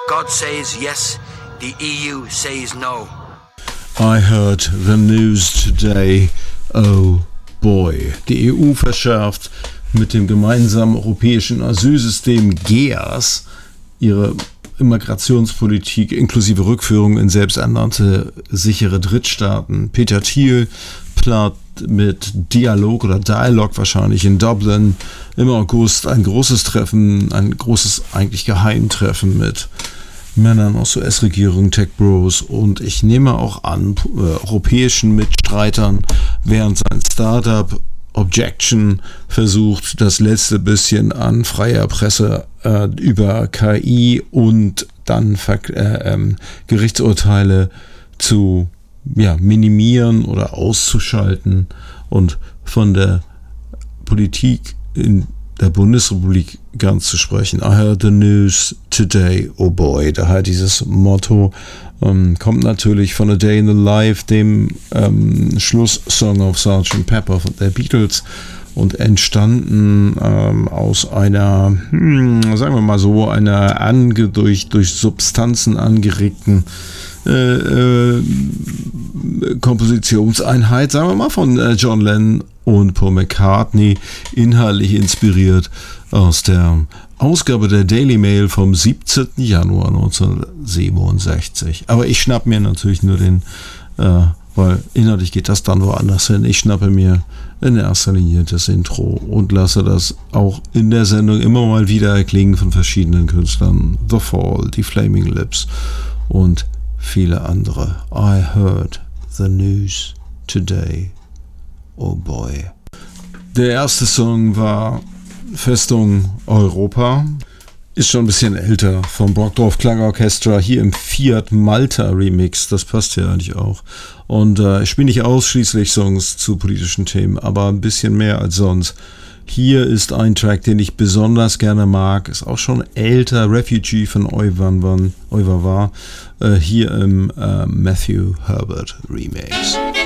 God says yes, the EU says no. I heard the news today, oh boy. Die EU verschärft mit dem gemeinsamen europäischen Asylsystem GEAS ihre Immigrationspolitik inklusive Rückführung in selbsternannte sichere Drittstaaten. Peter Thiel plant mit Dialog oder Dialog wahrscheinlich in Dublin im August ein großes Treffen, ein großes eigentlich Geheimtreffen mit Männern aus US-Regierung, Tech Bros und ich nehme auch an europäischen Mitstreitern, während sein Startup Objection versucht, das letzte bisschen an freier Presse über KI und dann Gerichtsurteile zu minimieren oder auszuschalten und von der Politik in der Bundesrepublik ganz zu sprechen. I heard the news today, oh boy. Daher dieses Motto kommt natürlich von A Day in the Life, dem Schlusssong auf Sgt. Pepper von der Beatles und entstanden aus einer, sagen wir mal so, einer durch Substanzen angeregten Kompositionseinheit, sagen wir mal, von John Lennon und Paul McCartney, inhaltlich inspiriert aus der Ausgabe der Daily Mail vom 17. Januar 1967. Aber ich schnapp mir natürlich nur den, weil inhaltlich geht das dann woanders hin. Ich schnappe mir in erster Linie das Intro und lasse das auch in der Sendung immer mal wieder erklingen von verschiedenen Künstlern. The Fall, die Flaming Lips und viele andere. I heard the news today. Oh boy. Der erste Song war Festung Europa. Ist schon ein bisschen älter, vom Brockdorf Klangorchester, hier im Fiat Malta Remix. Das passt ja eigentlich auch. Und ich spiele nicht ausschließlich Songs zu politischen Themen, aber ein bisschen mehr als sonst. Hier ist ein Track, den ich besonders gerne mag. Ist auch schon älter. Refugee von Oiva war. Hier im Matthew Herbert Remix.